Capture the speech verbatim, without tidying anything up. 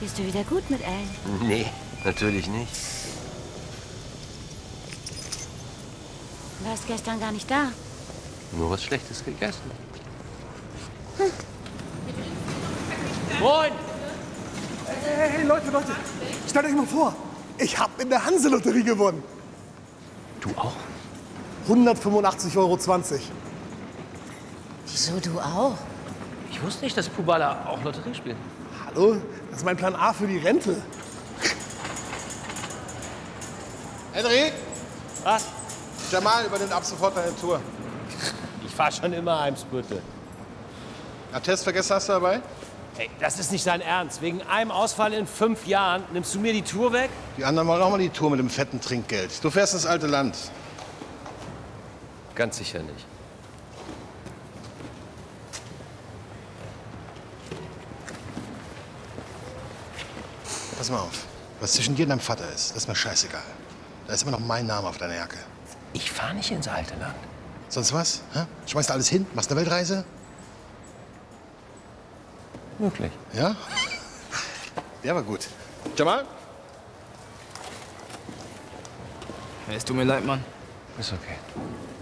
Bist du wieder gut mit Alan? Nee, natürlich nicht. Du warst gestern gar nicht da. Nur was Schlechtes gegessen. Hm. Moin! Hey, hey, Leute, Leute, stellt euch mal vor, ich habe in der Hanse-Lotterie gewonnen. Du auch? hundertfünfundachtzig Euro zwanzig. Wieso du auch? Ich wusste nicht, dass Pubala auch Lotterie spielt. Hallo, das ist mein Plan A für die Rente. Henry? Was? Jamal übernimmt ab sofort deine Tour. Ich fahr schon immer Eimsbüttel. Attest vergessen hast du dabei? Ey, das ist nicht dein Ernst. Wegen einem Ausfall in fünf Jahren nimmst du mir die Tour weg? Die anderen wollen auch mal die Tour mit dem fetten Trinkgeld. Du fährst ins alte Land. Ganz sicher nicht. Pass mal auf. Was zwischen dir und deinem Vater ist, das ist mir scheißegal. Da ist immer noch mein Name auf deiner Jacke. Ich fahre nicht ins alte Land. Sonst was? Hä? Schmeißt du alles hin? Machst eine Weltreise? Möglich. Ja? Der war gut. Jamal? Ja, es tut mir leid, Mann. Ist okay.